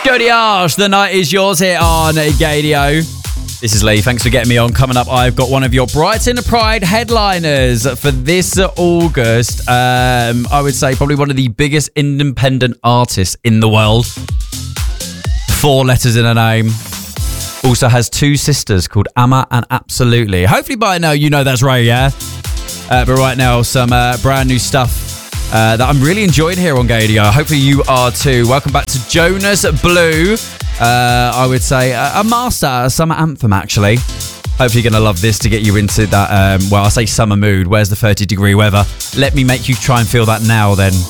Jody Arsh, the night is yours here on Gadio. This is Lee. Thanks for getting me on. Coming up, I've got one of your Brighton Pride headliners for this August. I would say probably one of the biggest independent artists in the world. 4 letters in her name. Also has 2 sisters called Amma and Absolutely. Hopefully by now you know that's right, yeah? But right now, some brand new stuff that I'm really enjoying here on Gadio. Hopefully you are too. Welcome back to Jonas Blue. I would say a master, a summer anthem actually. Hopefully you're going to love this to get you into that, I say summer mood. Where's the 30-degree weather? Let me make you try and feel that now then.